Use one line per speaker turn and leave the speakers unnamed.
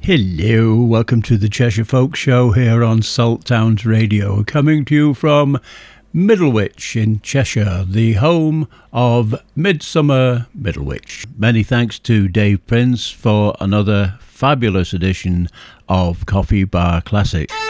Hello, welcome to the Cheshire Folk Show here on Salt Towns Radio, coming to you from Middlewich in Cheshire, the home of Midsummer Middlewich. Many thanks to Dave Prince for another fabulous edition of Coffee Bar Classic.